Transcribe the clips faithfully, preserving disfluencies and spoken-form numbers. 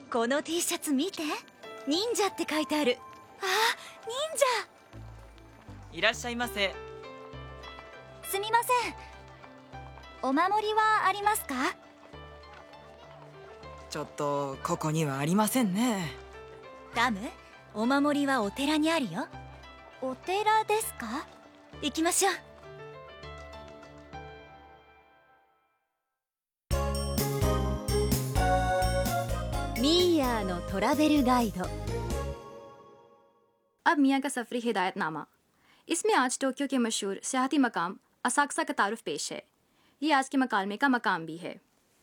この T シャツ見て、忍者って書いてある。あ、忍者。 いらっしゃいませ。 すみません、お守りはありますか？ ちょっとここにはありませんね。 ダム、お守りはお寺にあるよ。お寺ですか？行きましょう。ミーヤーのトラベルガイド। अब मियाँ का सफरी हिदायतनामा। इसमें आज टोक्यो के मशहूर सियाहती मकाम असाकुसा का तारुफ पेश है। ये आज के मकालमे का मकाम भी है।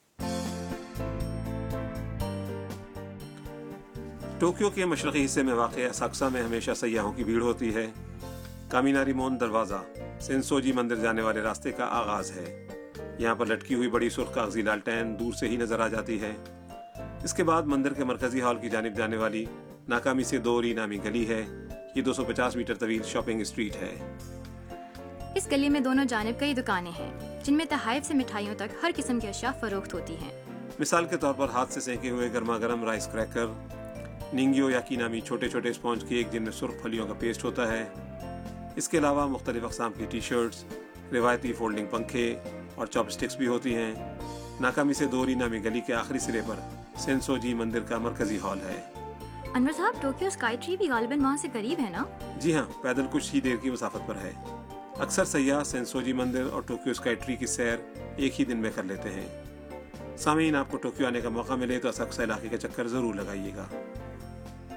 टोक्यो के मशरक़ी हिस्से में वाक़ असाकुसा में हमेशा सयाहों की भीड़ होती है। कामिनारी-मोन दरवाज़ा सेंसोजी मंदिर जाने वाले रास्ते का आगाज़ है। यहाँ पर लटकी हुई बड़ी सुर्ख कागजी लालटेन दूर से ही नज़र आ जाती है। इसके बाद मंदिर के मरकजी हॉल की जानिब जाने वाली नाकामी से दोरी नामी गली है। ये दो सौ पचास मीटर तवील शॉपिंग स्ट्रीट है। इस गली में दोनों जानिब कई दुकानें हैं, जिनमें तहाइफ से मिठाइयों तक हर किस्म की अशिया फरोख्त होती हैं। मिसाल के तौर पर हाथ से सेके हुए गर्मा गर्म राइस क्रैकर, निंगियो याकी नामी छोटे छोटे स्पॉन्ज केक जिनमें सुर्ख फलियों का पेस्ट होता है। इसके अलावा मुख्तलिफ अक़साम की टी शर्ट्स, रिवायती फोल्डिंग पंखे और चॉपस्टिक्स भी होती हैं। नाकामी से दोरी नामी गली के आखिरी सिरे पर सेंसोजी मंदिर का मरकजी हॉल है। अनवर साहब, टोक्यो स्काई ट्री भी गालिबन वहाँ से करीब है ना? जी हाँ, पैदल कुछ ही देर की मुसाफत पर है। अक्सर सयाह सेंसोजी मंदिर और टोक्यो स्काई ट्री की सैर एक ही दिन में कर लेते हैं। सामीन, आपको टोक्यो आने का मौका मिले तो असाकुसा इलाके का चक्कर जरूर लगाइएगा।